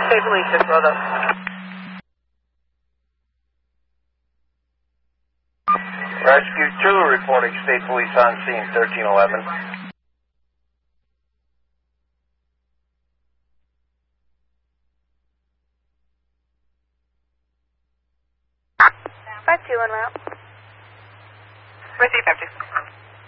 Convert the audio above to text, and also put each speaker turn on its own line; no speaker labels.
State Police, just rolled up.
Rescue 2 reporting State Police on scene, 1311.
521 route. Receive 50.